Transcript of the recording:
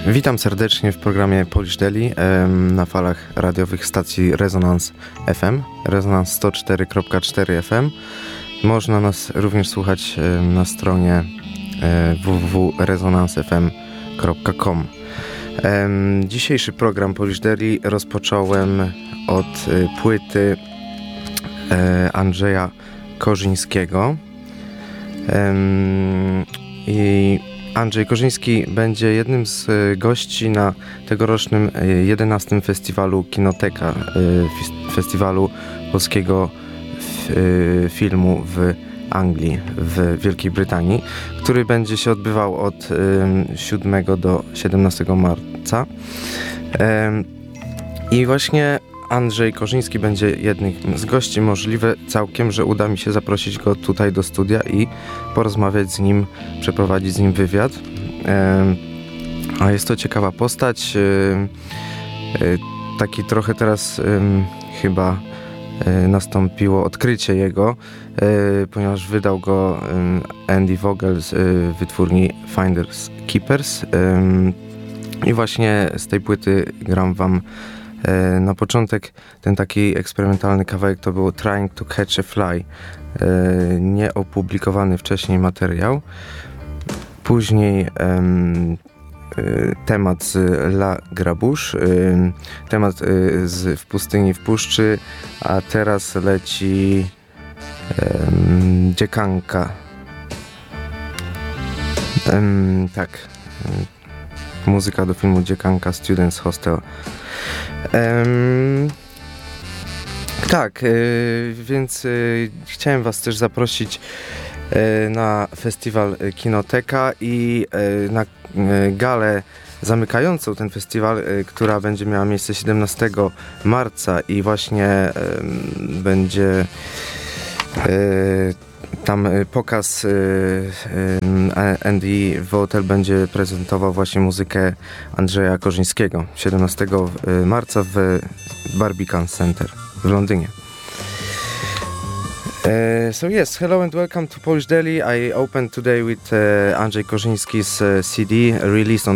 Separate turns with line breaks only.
Witam serdecznie w programie Polish Daily na falach radiowych stacji Resonance FM, Resonance 104.4 FM. Można nas również słuchać na stronie www.resonancefm.com. Dzisiejszy program Polish Daily rozpocząłem od płyty Andrzeja Korzyńskiego. I Andrzej Korzyński będzie jednym z gości na tegorocznym 11. festiwalu Kinoteka, festiwalu polskiego filmu w Anglii, w Wielkiej Brytanii, który będzie się odbywał od 7 do 17 marca. I właśnie Andrzej Korzyński będzie jednym z gości. Możliwe całkiem, że uda mi się zaprosić go tutaj do studia i porozmawiać z nim, przeprowadzić z nim wywiad. A jest to ciekawa postać. Taki trochę teraz chyba nastąpiło odkrycie jego, ponieważ wydał go Andy Vogel z wytwórni Finders Keepers. I właśnie z tej płyty gram wam na początek ten taki eksperymentalny kawałek, to był Trying to Catch a Fly, nieopublikowany wcześniej materiał. Później temat z La Grabouche, temat w pustyni w puszczy, a teraz leci Dziekanka. Tak, muzyka do filmu Dziekanka, Students Hostel. Tak, więc chciałem was też zaprosić na festiwal Kinoteka i na galę zamykającą ten festiwal, która będzie miała miejsce 17 marca i właśnie będzie tam pokaz. Andy Vogel będzie prezentował właśnie muzykę Andrzeja Korzyńskiego 17 marca w Barbican Center w Londynie. So yes, hello and welcome to Polish Daily. I opened today with Andrzej Korzyński's CD released on